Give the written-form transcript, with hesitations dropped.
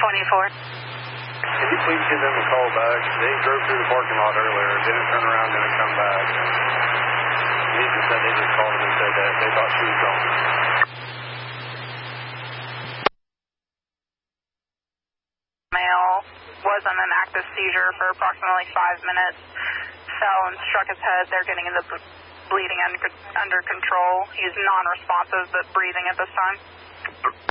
Can you please give them a call back? They drove through the parking lot earlier, didn't turn around, didn't come back. He just said they just called him and said that they thought she was gone. Male was in an active seizure for approximately 5 minutes. Fell and struck his head. They're getting the bleeding under control. He's non-responsive but breathing at this time.